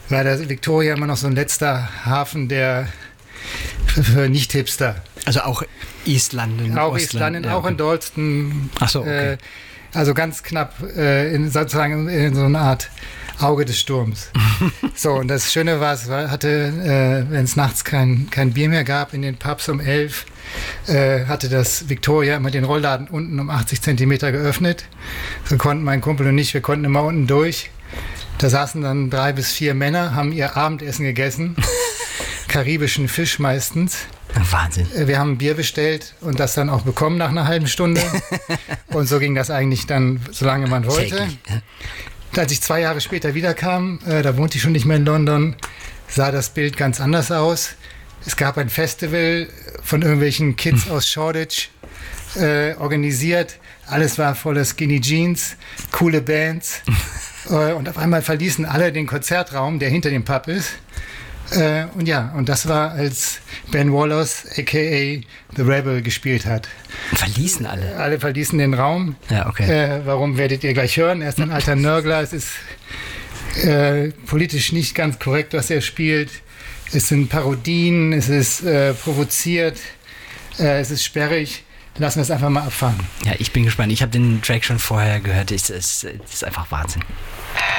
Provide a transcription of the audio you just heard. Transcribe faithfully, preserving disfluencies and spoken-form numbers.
war das Victoria immer noch so ein letzter Hafen der für, für Nicht-Hipster. Also auch East London. Auch East London, ja, auch okay. in Dalston. Ach so, okay. Äh, also ganz knapp äh, in, sozusagen in so einer Art Auge des Sturms. So, und das Schöne war, es war, hatte, äh, wenn es nachts kein, kein Bier mehr gab in den Pubs um elf, äh, hatte das Victoria immer den Rollladen unten um achtzig Zentimeter geöffnet. So konnten mein Kumpel und ich, wir konnten immer unten durch. Da saßen dann drei bis vier Männer, haben ihr Abendessen gegessen. Karibischen Fisch meistens. Wahnsinn. Wir haben ein Bier bestellt und das dann auch bekommen nach einer halben Stunde. Und so ging das eigentlich dann, solange man wollte. Täglich, ja. Als ich zwei Jahre später wiederkam, äh, da wohnte ich schon nicht mehr in London, sah das Bild ganz anders aus. Es gab ein Festival von irgendwelchen Kids aus Shoreditch äh, organisiert. Alles war voller Skinny Jeans, coole Bands. äh, und auf einmal verließen alle den Konzertraum, der hinter dem Pub ist. Äh, und ja, und das war, als Ben Wallace, a k a. The Rebel, gespielt hat. Verließen alle? Alle verließen den Raum. Ja, okay. Äh, warum, werdet ihr gleich hören? Er ist ein alter Nörgler. Es ist äh, politisch nicht ganz korrekt, was er spielt. Es sind Parodien, es ist äh, provoziert, äh, es ist sperrig. Lassen wir es einfach mal abfangen. Ja, ich bin gespannt. Ich habe den Track schon vorher gehört. Es ist, es ist einfach Wahnsinn.